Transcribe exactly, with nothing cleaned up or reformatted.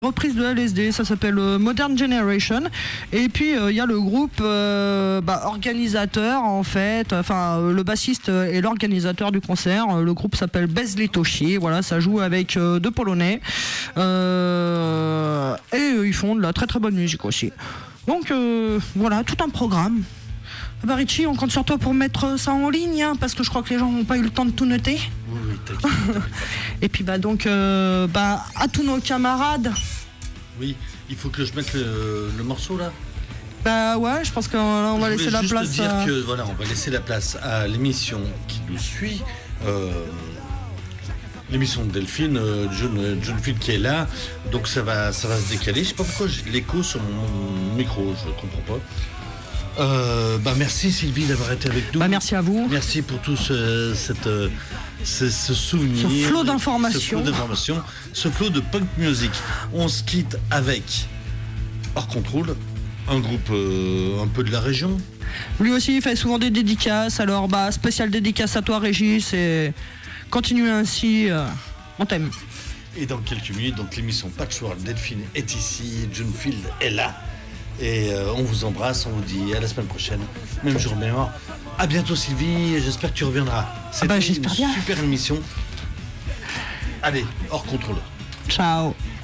reprise de L S D, ça s'appelle euh, Modern Generation. Et puis il euh, y a le groupe euh, bah, organisateur en fait, enfin euh, le bassiste est l'organisateur du concert. Le groupe s'appelle Bez Litoshi. Voilà, ça joue avec euh, deux Polonais euh, et euh, ils font de la très très bonne musique aussi. Donc euh, voilà, tout un programme. Bah Richie, on compte sur toi pour mettre ça en ligne, hein, parce que je crois que les gens n'ont pas eu le temps de tout noter. Oui, oui, t'inquiète. Et puis bah donc, euh, bah à tous nos camarades. Oui, il faut que je mette le, le morceau là. Bah ouais, je pense qu'on va je laisser la juste place. dire à... que voilà, on va laisser la place à l'émission qui nous suit. Euh, l'émission de Delphine, euh, John, John Phil qui est là, donc ça va, ça va se décaler. Je sais pas pourquoi j'ai de l'écho sur mon micro, je comprends pas. Euh, bah merci Sylvie d'avoir été avec nous. Bah merci à vous. Merci pour tout ce, cette, ce, ce souvenir. Ce flot d'informations. Ce flot d'informations, ce flot de punk music. On se quitte avec Hors Contrôle, un groupe euh, un peu de la région. Lui aussi il fait souvent des dédicaces, alors bah spécial dédicace à toi Régis et continue ainsi, euh, on t'aime. Et dans quelques minutes, donc l'émission Patchwork, Delphine est ici, John Field est là. Et euh, on vous embrasse, on vous dit à la semaine prochaine, même jour, même heure. À bientôt Sylvie, j'espère que tu reviendras. C'est ah bah, une super émission. Allez, Hors Contrôle. Ciao.